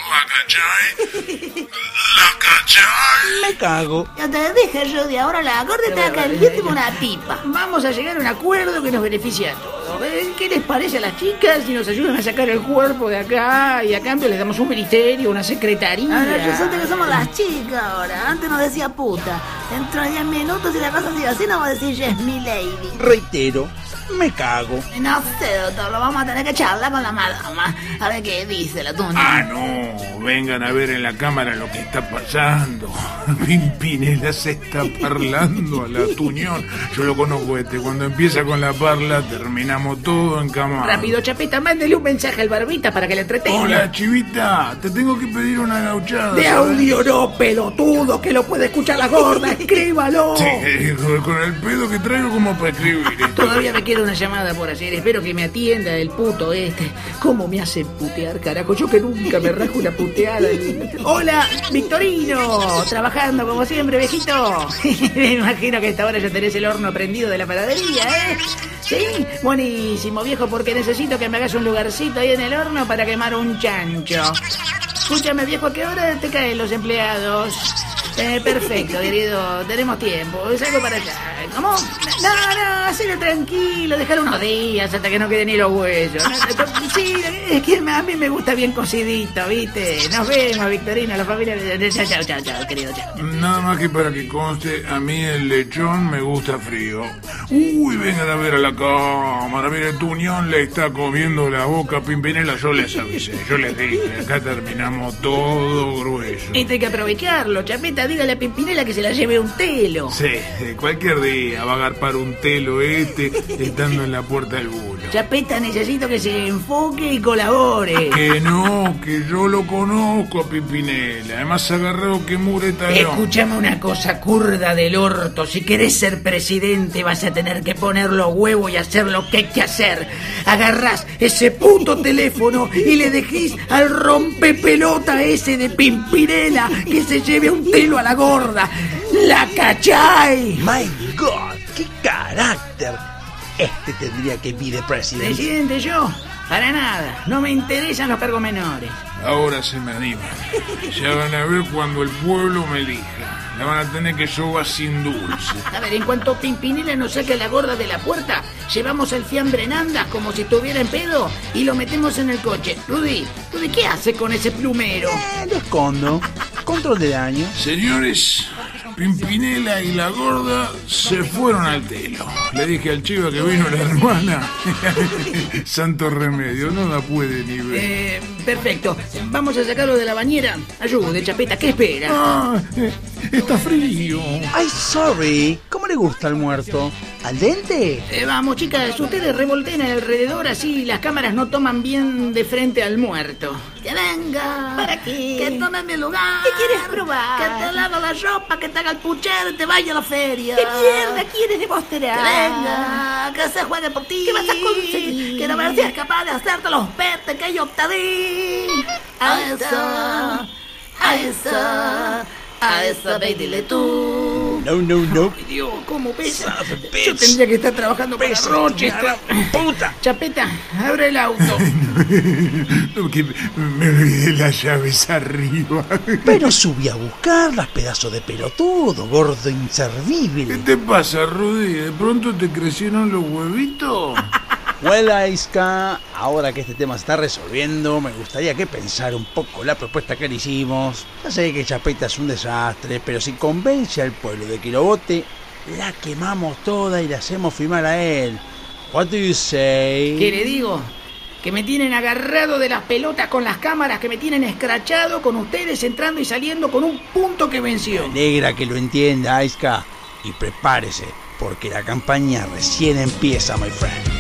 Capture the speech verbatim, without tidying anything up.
¿La cachai? ¿La cachai? Me cago. Ya te dije, Rudy, ahora la gorda está caliente como una pipa. Vamos a llegar a un acuerdo que nos beneficia a todos. ¿Qué les parece a las chicas si nos ayudan a sacar el cuerpo de acá y a cambio les damos un ministerio, una secretaría? Ahora resulta que somos las chicas ahora. Antes nos decía puta. Dentro de diez minutos, si la cosa sigue así, nos va a decir yes, mi lady. Reitero, me cago. No sé, doctor, lo vamos a tener que charlar con la madama. A ver qué dice la tuña. Ah, no, vengan a ver en la cámara lo que está pasando. Pimpinela se está parlando a la tuñón. Yo lo conozco este, cuando empieza con la parla terminamos todo en cama. Rápido, Chapeta, mándele un mensaje al Barbita para que le entretenga. Hola, chivita, te tengo que pedir una gauchada. De audio no, pelotudo, que lo puede escuchar la gorda, escríbalo. Sí, con el pedo que traigo como para escribir esto. Todavía me queda una llamada por hacer, espero que me atienda el puto este. ¿Cómo me hacen putear, carajo? Yo que nunca me rajo una puteada. Hola, Victorino, trabajando como siempre, viejito. Me imagino que a esta hora ya tenés el horno prendido de la panadería, ¿eh? Sí, buenísimo, viejo, porque necesito que me hagas un lugarcito ahí en el horno para quemar un chancho. Escúchame, viejo, ¿a qué hora te caen los empleados? Eh, perfecto, querido, tenemos tiempo, salgo para allá. ¿Cómo? No, no, hacelo tranquilo, dejar unos días hasta que no quede ni los huesos. No, sí, es que a mí me gusta bien cocidito, ¿viste? Nos vemos, Victorino, la familia... Chao, chao, chao, chao, querido, chao. Nada más que para que conste, a mí el lechón me gusta frío. Uy, vengan a ver a la cámara, mire, Tuñón le está comiendo la boca a Pimpinela, yo les avisé, yo les dije, acá terminamos todo grueso. Esto hay que aprovecharlo, Chapeta, dígale a Pimpinela que se la lleve un telo. Sí, cualquier día va a agarpar un telo este estando en la puerta del bulo. Chapeta, necesito que se enfoque y colabore. Que no, que yo lo conozco a Pimpinela. Además agarrado que mureta no. Escúchame una cosa, curda del orto. Si querés ser presidente vas a tener que poner los huevos y hacer lo que hay que hacer. Agarrás ese puto teléfono y le dejís al rompepelota ese de Pimpinela que se lleve un telo a la gorda. ¡La cachai! My God, qué carácter. Este tendría que be the president. Presidente, yo, para nada. No me interesan los cargos menores. Ahora se me animan. Ya van a ver cuando el pueblo me elija. La van a tener que sobar sin dulce. A ver, en cuanto Pimpinela nos saque a la gorda de la puerta, llevamos el fiambre en andas como si estuviera en pedo y lo metemos en el coche. Rudy, Rudy, ¿qué hace con ese plumero? Eh, lo escondo. Control de daño. Señores, Pimpinela y la gorda se fueron al telo. Le dije al chivo que vino la hermana. Santo remedio, no la puede ni ver. Eh, perfecto. Vamos a sacarlo de la bañera. Ayude, Chapeta, ¿qué espera? Ah, eh, está frío. Ay, sorry. ¿Cómo le gusta al muerto? ¿Al dente? Eh, vamos, chicas, ustedes revolteen alrededor, así las cámaras no toman bien de frente al muerto. Que venga. ¿Para qué? Que tome mi lugar. ¿Qué quieres probar? Que te lave la ropa, que te haga el puchero y te vaya a la feria. ¿Qué mierda quieres demostrar? Que venga, que se juegue por ti. ¿Qué vas a conseguir? Quiero ver si es capaz de hacerte los petes que yo te di. A esa, a esa, a esa, ve y dile tú. No, no, no. Ay, Dios, ¿cómo pesa? Son of a bitch. Yo tendría que estar trabajando para Pesa, Rochester. puta. Chapeta, abre el auto. No, que me olvidé las llaves arriba. Pero subí a buscarlas, pedazo de pelotudo, gordo ¿Qué inservible. te pasa, Rudy? ¿De pronto te crecieron los huevitos? Huela, Isca, ahora que este tema se está resolviendo, me gustaría que pensara un poco la propuesta que le hicimos. Ya sé que Chapeta es un desastre, pero si convence al pueblo de que lo vote, la quemamos toda y le hacemos firmar a él. What do you say? ¿Qué le digo? Que me tienen agarrado de las pelotas con las cámaras, que me tienen escrachado con ustedes entrando y saliendo con un punto que venció. Me alegra que lo entienda, Isca. Y prepárese, porque la campaña recién empieza, my friend.